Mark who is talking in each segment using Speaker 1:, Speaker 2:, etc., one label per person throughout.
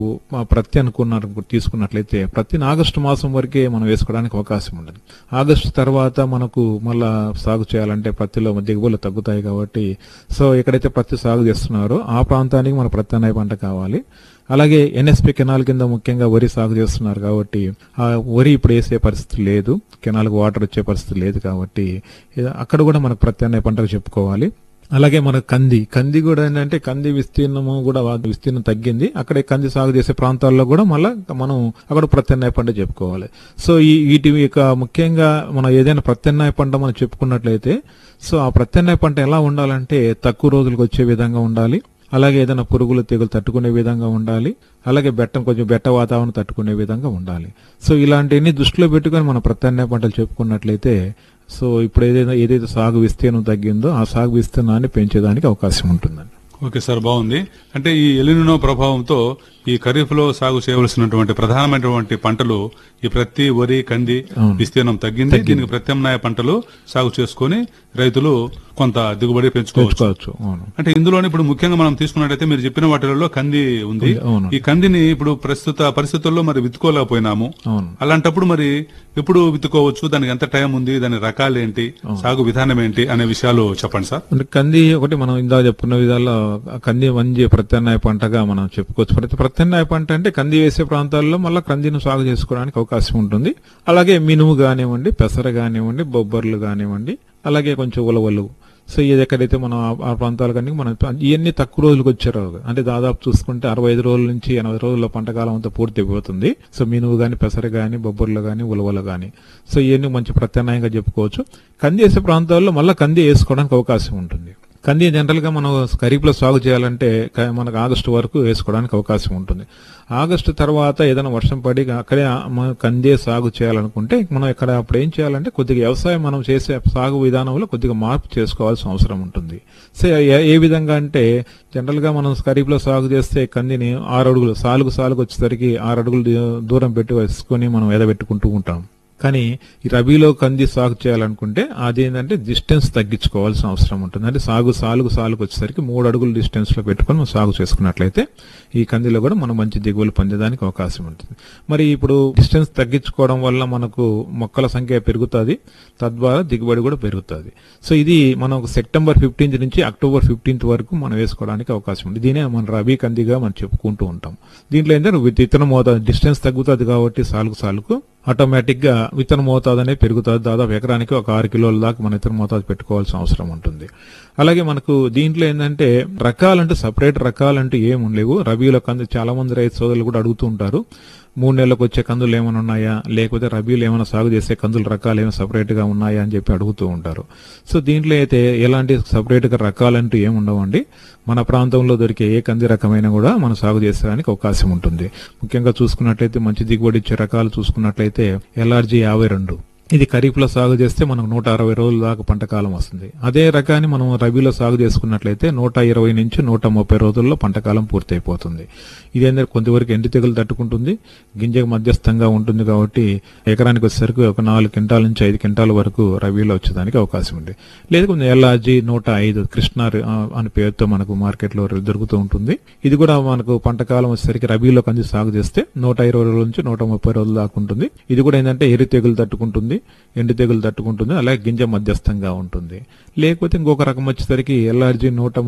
Speaker 1: ప్రత్తి తీసుకున్నట్లయితే ప్రతిని ఆగస్టు మాసం వరకే మనం వేసుకోవడానికి అవకాశం ఉంటుంది. ఆగస్టు తర్వాత మనకు మళ్ళా సాగు చేయాలంటే ప్రత్తిలో దిగుబడులు తగ్గుతాయి కాబట్టి సో ఎక్కడైతే ప్రత్తి సాగు చేస్తున్నారో ఆ ప్రాంతానికి మన ప్రత్యామ్నాయ పంట కావాలి. అలాగే ఎన్ఎస్పి కెనాల్ కింద ముఖ్యంగా వరి సాగు చేస్తున్నారు కాబట్టి ఆ వరి ఇప్పుడు వేసే పరిస్థితి లేదు, కెనాల్కి వాటర్ వచ్చే పరిస్థితి లేదు కాబట్టి అక్కడ కూడా మనకు ప్రత్యామ్నాయ పంటకు చెప్పుకోవాలి. అలాగే మన కంది కూడా ఏంటంటే కంది విస్తీర్ణము కూడా విస్తీర్ణం తగ్గింది. అక్కడే కంది సాగు చేసే ప్రాంతాల్లో కూడా మళ్ళీ మనం అక్కడ ప్రత్యామ్నాయ పంట చెప్పుకోవాలి. సో వీటి ముఖ్యంగా మనం ఏదైనా ప్రత్యామ్నాయ పంట మనం చెప్పుకున్నట్లయితే సో ఆ ప్రత్యామ్నాయ పంట ఎలా ఉండాలంటే తక్కువ రోజులకు వచ్చే విధంగా ఉండాలి. అలాగే ఏదైనా పురుగులు తెగులు తట్టుకునే విధంగా ఉండాలి. అలాగే కొంచెం బెట్ట వాతావరణం తట్టుకునే విధంగా ఉండాలి. సో ఇలాంటివన్నీ దృష్టిలో పెట్టుకుని మన ప్రత్యామ్నాయ పంటలు చెప్పుకున్నట్లయితే సో ఇప్పుడు ఏదైతే సాగు విస్తీర్ణం తగ్గిందో ఆ సాగు విస్తీర్ణాన్ని పెంచేదానికి అవకాశం ఉంటుందండి.
Speaker 2: ఓకే సార్, బాగుంది. అంటే ఈ ఎలినినో ప్రభావంతో ఈ ఖరీఫ్ లో సాగు చేయవలసినటువంటి ప్రధానమైనటువంటి పంటలు ఈ ప్రత్తి, వరి, కంది విస్తీర్ణం తగ్గింది. దీనికి ప్రత్యామ్నాయ పంటలు సాగు చేసుకుని రైతులు కొంత దిగుబడి పెంచుకోవచ్చు. అంటే ఇందులోనే ఇప్పుడు ముఖ్యంగా మనం తీసుకున్నట్టయితే మీరు చెప్పిన వాటిలో కంది ఉంది. ఈ కందిని ఇప్పుడు ప్రస్తుత పరిస్థితుల్లో మరి విత్తుకోలేకపోయినాము. అలాంటప్పుడు మరి ఎప్పుడు విత్తుకోవచ్చు, దానికి ఎంత టైం ఉంది, దాని రకాలు ఏంటి, సాగు విధానం ఏంటి అనే విషయాలు చెప్పండి సార్.
Speaker 1: కంది ఒకటి మనం ఇందాక చెప్పుకున్న విధాల్లో కంది మంచి ప్రత్యామ్నాయ పంటగా మనం చెప్పుకోవచ్చు. ప్రత్యామ్నాయ పంట అంటే కంది వేసే ప్రాంతాల్లో మళ్ళీ కందిని సాగు చేసుకోవడానికి అవకాశం ఉంటుంది. అలాగే మినుము కానివ్వండి, పెసర కానివ్వండి, బొబ్బర్లు కానివ్వండి, అలాగే కొంచెం ఉలవలు. సో ఇది ఎక్కడైతే మనం ఆ ప్రాంతాలు కానీ మనం ఇవన్నీ తక్కువ రోజులకు వచ్చారు. అంటే దాదాపు చూసుకుంటే 65 రోజుల నుంచి 80 రోజుల పంటకాలం అంతా పూర్తి అయిపోతుంది. సో మినువు గాని, పెసర గాని, బొబ్బర్లు గాని, ఉలవలు గాని, సో ఇవన్నీ మంచి ప్రత్యామ్నాయంగా చెప్పుకోవచ్చు. కంది వేసే ప్రాంతాల్లో మళ్ళీ కంది వేసుకోవడానికి అవకాశం ఉంటుంది. కంది జనరల్ గా మనం ఖరీఫ్ లో సాగు చేయాలంటే మనకు ఆగస్టు వరకు వేసుకోవడానికి అవకాశం ఉంటుంది. ఆగస్టు తర్వాత ఏదైనా వర్షం పడి అక్కడే కందే సాగు చేయాలనుకుంటే మనం అప్పుడు ఏం చేయాలంటే కొద్దిగా వ్యవసాయం మనం చేసే సాగు విధానంలో కొద్దిగా మార్పు చేసుకోవాల్సిన అవసరం ఉంటుంది. సో ఏ విధంగా అంటే జనరల్ గా మనం ఖరీఫ్ లో సాగు చేస్తే కందిని 6 అడుగులు సాలుకు వచ్చేసరికి 6 అడుగులు దూరం పెట్టి వేసుకుని మనం ఎదబెట్టుకుంటూ ఉంటాం. కానీ ఈ రబీలో కంది సాగు చేయాలనుకుంటే అదేంటంటే డిస్టెన్స్ తగ్గించుకోవాల్సిన అవసరం ఉంటుంది. అంటే సాలుకు వచ్చేసరికి 3 అడుగుల డిస్టెన్స్ లో పెట్టుకుని మనం సాగు చేసుకున్నట్లయితే ఈ కందిలో కూడా మనం మంచి దిగుబడులు పొందేదానికి అవకాశం ఉంటుంది. మరి ఇప్పుడు డిస్టెన్స్ తగ్గించుకోవడం వల్ల మనకు మొక్కల సంఖ్య పెరుగుతుంది, తద్వారా దిగుబడి కూడా పెరుగుతుంది. సో ఇది మనం సెప్టెంబర్ 15 నుంచి అక్టోబర్ 15 వరకు మనం వేసుకోవడానికి అవకాశం ఉంది. దీనే మన రబీ కందిగా మనం చెప్పుకుంటూ ఉంటాం. దీంట్లో ఏంటంటే విత్తన మోతాదు డిస్టెన్స్ తగ్గుతుంది కాబట్టి సాలుకు ఆటోమేటిక్ గా విత్తన మోతాదు అనేది పెరుగుతుంది. దాదాపు ఎకరానికి ఒక 6 కిలోల దాకా మన విత్తన మోతాదు పెట్టుకోవాల్సిన అవసరం ఉంటుంది. అలాగే మనకు దీంట్లో ఏంటంటే రకాలంటూ సపరేట్ రకాలంటూ ఏమి లేవు. రబీలో కంది చాలా మంది రైతు సోదరులు కూడా అడుగుతూ ఉంటారు, 3 నెలలకు వచ్చే కందులు ఏమైనా ఉన్నాయా, లేకపోతే రబీలో ఏమైనా సాగు చేసే కందుల రకాలు ఏమైనా సపరేట్ గా ఉన్నాయా అని చెప్పి అడుగుతూ ఉంటారు. సో దీంట్లో అయితే ఎలాంటి సపరేట్ గా రకాలంటూ ఏమి ఉండవండి. మన ప్రాంతంలో దొరికే ఏ కంది రకమైన కూడా మనం సాగు చేసేదానికి అవకాశం ఉంటుంది. ముఖ్యంగా చూసుకున్నట్లయితే మంచి దిగుబడి ఇచ్చే రకాలు చూసుకున్నట్లయితే LRG 52 ఇది ఖరీఫ్ లో సాగు చేస్తే మనకు 160 రోజుల దాకా పంట కాలం వస్తుంది. అదే రకాన్ని మనం రబీలో సాగు చేసుకున్నట్లయితే 120 నుంచి 130 రోజుల్లో పంటకాలం పూర్తి అయిపోతుంది. ఇదేంటంటే కొంతవరకు ఎండు తెగులు తట్టుకుంటుంది, గింజకు మధ్యస్థంగా ఉంటుంది కాబట్టి ఎకరానికి వచ్చేసరికి ఒక 4 క్వింటాల నుంచి 5 క్వింటాల వరకు రబీలో వచ్చేదానికి అవకాశం ఉంది. లేదా కొంచెం LRG 105 కృష్ణ అనే పేరుతో మనకు మార్కెట్ లో దొరుకుతూ ఉంటుంది. ఇది కూడా మనకు పంటకాలం వచ్చేసరికి రబీలో కంది సాగు చేస్తే 120 రోజుల నుంచి 130 రోజుల దాకా ఉంటుంది. ఇది కూడా ఏంటంటే ఎరు తెగులు తట్టుకుంటుంది, ఎండు తెగులు తట్టుకుంటుంది, అలాగే గింజ మధ్యస్థంగా ఉంటుంది. లేకపోతే ఇంకొక రకం వచ్చేసరికి LRG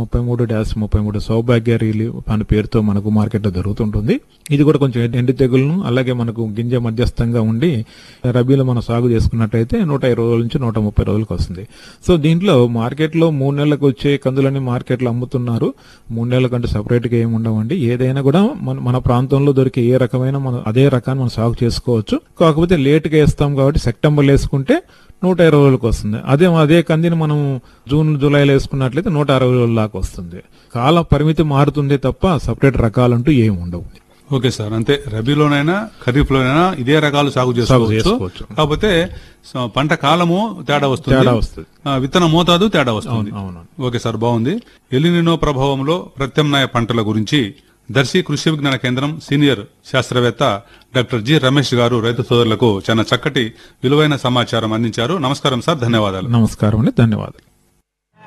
Speaker 1: 133-33 సౌభాగ్య రీలి అనే పేరుతో మనకు మార్కెట్ లో దొరుకుతుంటుంది. ఇది కూడా కొంచెం ఎండు తెగులను అలాగే మనకు గింజ మధ్యస్థంగా ఉండి రబీలో మనం సాగు చేసుకున్నట్టయితే 120 రోజుల నుంచి 130 రోజులకు వస్తుంది. సో దీంట్లో మార్కెట్ లో 3 నెలలకు వచ్చే కందులని మార్కెట్ లో అమ్ముతున్నారు. 3 నెలల కంటే సపరేట్ గా ఏమి ఉండవండి. ఏదైనా కూడా మన ప్రాంతంలో దొరికే ఏ రకమైన అదే రకాన్ని మనం సాగు చేసుకోవచ్చు. కాకపోతే లేట్ గా వేస్తాం కాబట్టి సెప్టెంబర్ వేసుకుంటే 120 రోజులకు వస్తుంది. అదే కందిని మనం జూన్ జూలైలో వేసుకున్నట్లయితే 160 రోజుల దాకా వస్తుంది. కాల పరిమితి మారుతుంది తప్ప సపరేట్ రకాలంటూ ఏమి ఉండవు.
Speaker 2: ఓకే సార్, అంటే రబీలోనైనా ఖరీఫ్ లోనైనా ఇదే రకాలు సాగు చేసుకోవచ్చు. కాకపోతే పంట కాలము తేడా వస్తుంది, విత్తన మోతాదు తేడా వస్తుంది. ఓకే సార్, బాగుంది. ఎలినినో ప్రభావంలో ప్రత్యామ్నాయ పంటల గురించి దర్శి కృషి విజ్ఞాన కేంద్రం సీనియర్ శాస్త్రవేత్త డాక్టర్ జి రమేష్ గారు రైతు సోదరులకు చాలా చక్కటి విలువైన సమాచారం అందించారు. నమస్కారం సార్, ధన్యవాదాలు.
Speaker 1: నమస్కారం అండి, ధన్యవాదాలు.